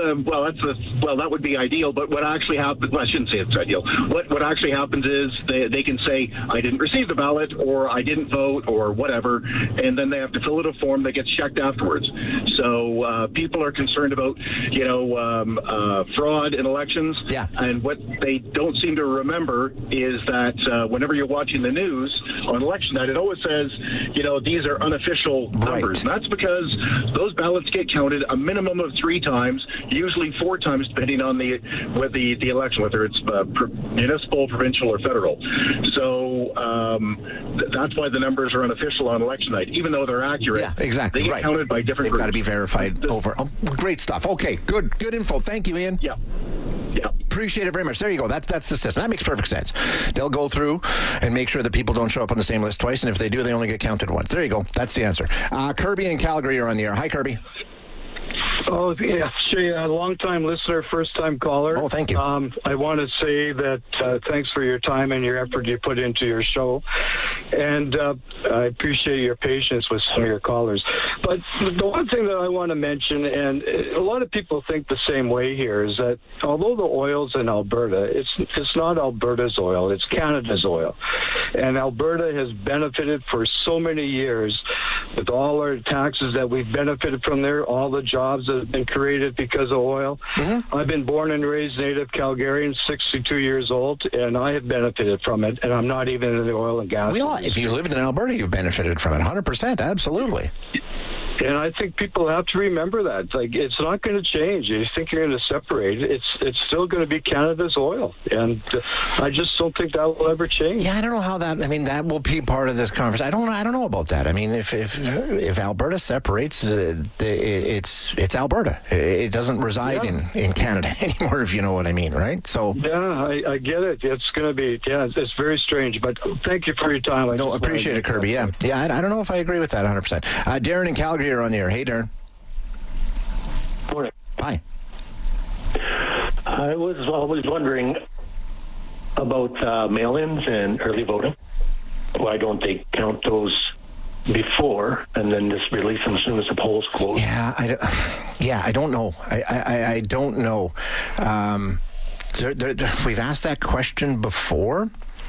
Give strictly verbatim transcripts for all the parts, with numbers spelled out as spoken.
the well, that's the well, that would be ideal. But what actually happens? Well, I shouldn't say it's ideal. What what actually happens is they they can say I didn't receive the ballot, or I didn't vote, or whatever, and then they have to fill out a form that gets checked afterwards. So uh, people are concerned about you know um, uh, fraud in elections. Yeah. And what they don't seem to remember is that uh, whenever you're watching the news on election night, it always says you know these are unofficial numbers. Right. And that's because those ballots get counted a minimum of three times, usually four times, depending on the with the, the election, whether it's uh, pr- municipal, provincial, or federal. So um, th- that's why the numbers are unofficial on election night, even though they're accurate. Yeah, exactly. They get right. counted by different They've groups. got to be verified over. Oh, great stuff. Okay, good, good info. Thank you, Ian. Yeah. Yeah. Appreciate it very much. There you go. That's that's the system. That makes perfect sense. They'll go through and make sure that people don't show up on the same list twice, and if they do, they only get counted once. There you go. That's the answer. Uh, Kirby in Calgary are on the air. Hi, Kirby. Oh, yeah, Shay, a long-time listener, first-time caller. Oh, thank you. Um, I want to say that uh, thanks for your time and your effort you put into your show. And uh, I appreciate your patience with some of your callers. But the one thing that I want to mention, and a lot of people think the same way here, is that although the oil's in Alberta, it's it's not Alberta's oil, it's Canada's oil. And Alberta has benefited for so many years with all our taxes that we've benefited from there, all the jobs that have been created because of oil. Mm-hmm. I've been born and raised native Calgarian, sixty-two years old, and I have benefited from it, and I'm not even in the oil and gas. We all, if you lived in Alberta, you've benefited from it, one hundred percent, absolutely. And I think people have to remember that. Like, it's not going to change. You think you're going to separate it, it's it's still going to be Canada's oil. And uh, I just don't think that will ever change. Yeah, I don't know how that, I mean, that will be part of this conversation. I don't I don't know about that. I mean, if if, if Alberta separates, the, the, it's it's Alberta. It doesn't reside yeah. in, in Canada anymore, if you know what I mean, right? So Yeah, I, I get it. It's going to be, yeah, it's, it's very strange. But thank you for your time. I No, appreciate it, Kirby. Yeah, yeah. I, I don't know if I agree with that one hundred percent. Uh, Darren in Calgary are on the air. Hey, Darren. Morning. Hi. I was always wondering about uh, mail-ins and early voting. Why don't they count those before and then just release them as soon as the polls close? Yeah, I don't, yeah, I don't know. I, I, I don't know. Um, there, there, there, we've asked that question before.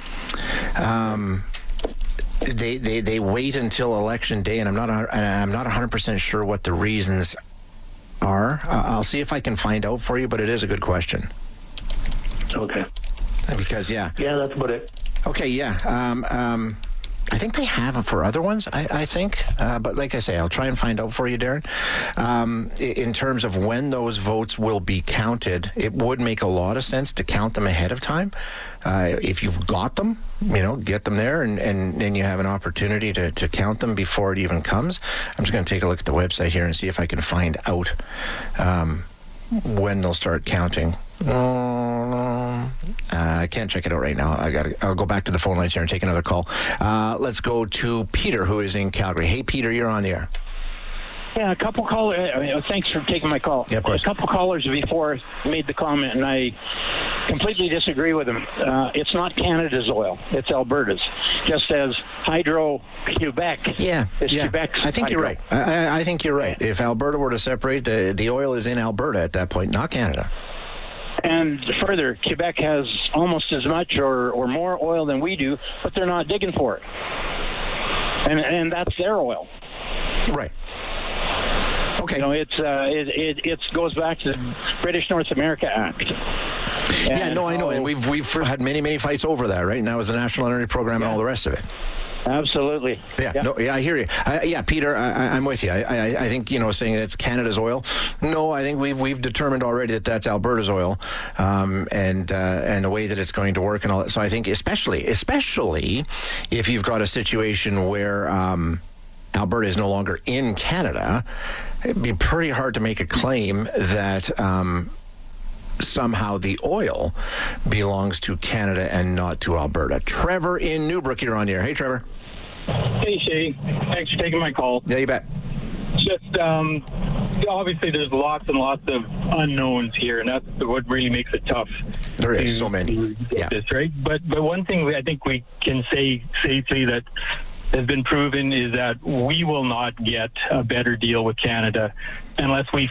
Um, they, they they wait until election day, and I'm not I'm not one hundred percent sure what the reasons are. Uh, I'll see if I can find out for you, but it is a good question. Okay. Because yeah. Yeah, that's about it. Okay, yeah. Um, um, I think they have them for other ones, I, I think. Uh, but like I say, I'll try and find out for you, Darren. Um, in terms of when those votes will be counted, it would make a lot of sense to count them ahead of time. Uh, if you've got them, you know, get them there, and, and then you have an opportunity to, to count them before it even comes. I'm just going to take a look at the website here and see if I can find out um, when they'll start counting. Uh, I can't check it out right now. I got. I'll go back to the phone lines here and take another call. Uh, let's go to Peter, who is in Calgary. Hey, Peter, you're on the air. Yeah, a couple callers. I mean, thanks for taking my call. Yeah, of course. A couple callers before made the comment, and I completely disagree with them. Uh, it's not Canada's oil; it's Alberta's. Just as Hydro Quebec. Yeah, is yeah. Quebec's I think hydro. you're right. I, I, I think you're right. If Alberta were to separate, the the oil is in Alberta at that point, not Canada. And further, Quebec has almost as much or, or more oil than we do, but they're not digging for it. And and that's their oil. Right. Okay. You know, it's uh, it, it it goes back to the British North America Act. And yeah, no, I know, and we've we've had many many fights over that, right? And that was the National Energy Program yeah. and all the rest of it. Absolutely. Yeah, yeah. no, yeah, I hear you. I, yeah, Peter, I, I'm with you. I, I, I think, you know, saying it's Canada's oil. No, I think we've we've determined already that that's Alberta's oil, um, and uh, and the way that it's going to work and all that. So I think, especially especially if you've got a situation where um, Alberta is no longer in Canada, it'd be pretty hard to make a claim that. Um, somehow the oil belongs to Canada and not to Alberta. Trevor in Newbrook, you're on the air. Hey, Trevor. Hey, Shay. Thanks for taking my call. Yeah, you bet. Just, um, obviously there's lots and lots of unknowns here, and that's what really makes it tough. There is to, so many. Yeah. This, right? But, but one thing we, I think we can say safely that has been proven is that we will not get a better deal with Canada unless we